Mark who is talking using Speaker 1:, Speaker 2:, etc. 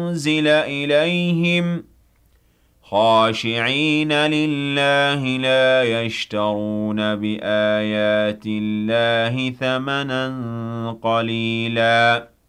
Speaker 1: أنزل إليهم خاشعين لله لا يشترون بآيات الله ثمنا قليلا